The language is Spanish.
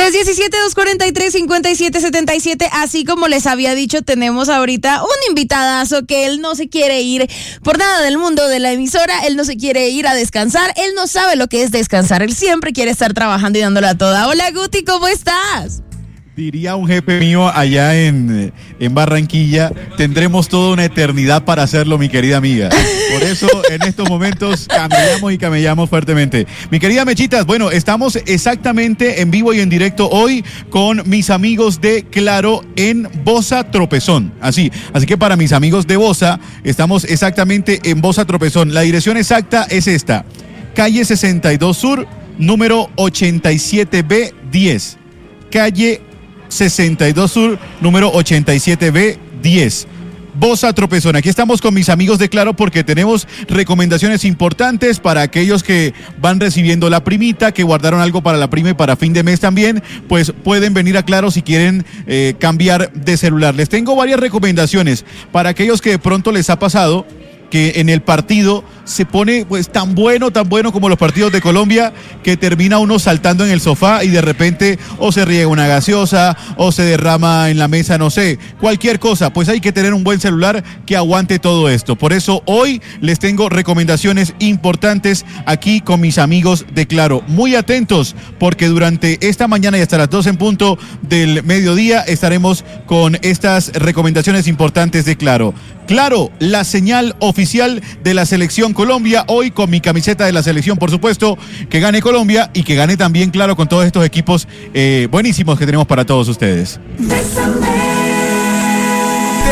317-243-5777, así como les había dicho, tenemos ahorita un invitadazo que él no se quiere ir por nada del mundo de la emisora, él no se quiere ir a descansar, él no sabe lo que es descansar, él siempre quiere estar trabajando y dándola toda. Hola Guti, ¿cómo estás? Diría un jefe mío allá en Barranquilla, tendremos toda una eternidad para hacerlo, mi querida amiga. Por eso, en estos momentos, camellamos fuertemente. Mi querida Mechitas, bueno, estamos exactamente en vivo y en directo hoy con mis amigos de Claro en Bosa Tropezón. Así que para mis amigos de Bosa, estamos exactamente en Bosa Tropezón. La dirección exacta es esta: calle 62 Sur, número 87B10. Calle 62 Sur, número 87B10. Bosa Tropezón. Aquí estamos con mis amigos de Claro porque tenemos recomendaciones importantes para aquellos que van recibiendo la primita, que guardaron algo para la prima y para fin de mes también, pues pueden venir a Claro si quieren cambiar de celular. Les tengo varias recomendaciones para aquellos que de pronto les ha pasado que en el partido se pone pues tan bueno como los partidos de Colombia, que termina uno saltando en el sofá y de repente o se riega una gaseosa o se derrama en la mesa, no sé, cualquier cosa. Pues hay que tener un buen celular que aguante todo esto. Por eso hoy les tengo recomendaciones importantes aquí con mis amigos de Claro. Muy atentos porque durante esta mañana y hasta las 2 en punto del mediodía estaremos con estas recomendaciones importantes de Claro. Claro, la señal oficial de la Selección Colombia, hoy con mi camiseta de la selección, por supuesto, que gane Colombia y que gane también Claro con todos estos equipos buenísimos que tenemos para todos ustedes.